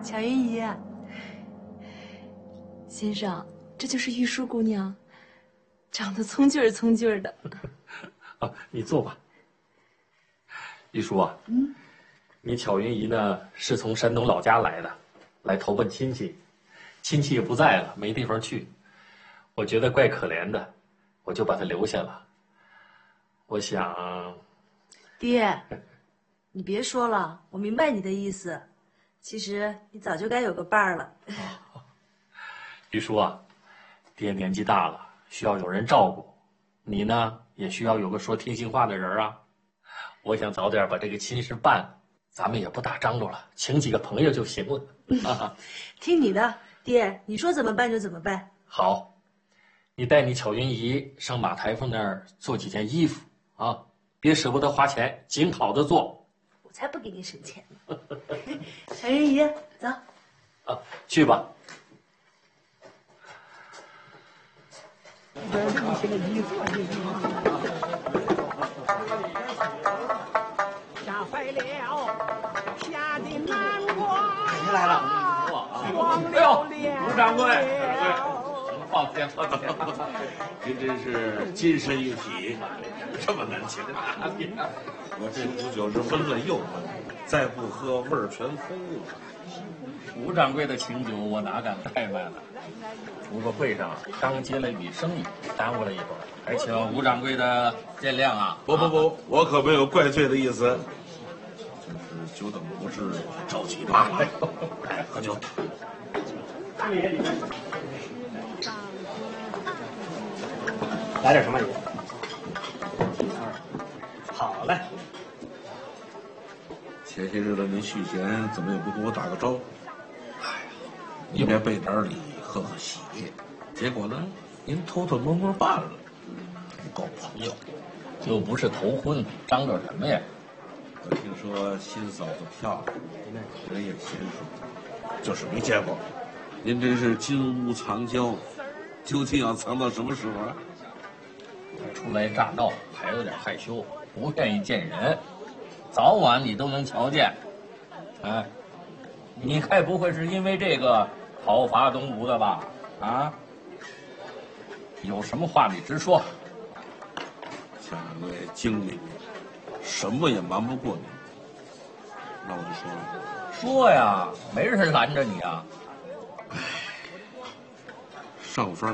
乔云姨，先生，这就是玉淑姑娘，长得葱劲儿葱劲儿的。 啊，你坐吧。玉淑啊，你巧云姨呢是从山东老家来的，来投奔亲戚，亲戚也不在了，没地方去，我觉得怪可怜的，我就把她留下了。我想， 爹，你别说了，我明白你的意思。其实你早就该有个伴儿了。 玉淑啊，爹年纪大了，需要有人照顾，你呢也需要有个说听信话的人啊。我想早点把这个亲事办，咱们也不打张罗了，请几个朋友就行了。 听你的，爹，你说怎么办就怎么办。 好，你带你巧云姨上马台缝那儿做几件衣服啊，别舍不得花钱，紧好的做。 我才不给你省钱呢。巧云姨，走。 啊，去吧。 吓坏了，吓得难过。 您来了， 哎呦， 吴掌柜，抱歉抱歉， 您真是金身玉体，这么难请啊！我这壶酒是分了又分，再不喝味儿全馥了。 吴掌柜的请酒我哪敢怠慢呢？不过会上刚接了一笔生意，耽误了一会儿，还请吴掌柜的见谅啊！ 不，我可没有怪罪的意思，就是久等不至，着急罢了。来，喝酒。 来点什么？好嘞。 前些日子您续弦，怎么也不跟我打个招呼？哎呀，应该备点礼，贺贺喜。结果呢，您偷偷摸摸办了，不够朋友。 又不是头婚，张罗什么呀？ 我听说新嫂子漂亮，人也娴熟，就是没见过。您真是金屋藏娇，究竟要藏到什么时候啊？ 初来乍到，还有点害羞，不愿意见人。早晚你都能瞧见。哎，你该不会是因为这个讨伐东吴的吧？啊？有什么话你直说。 下两位精明，什么也瞒不过你。那我就说了， 说呀，没人拦着你啊。 上番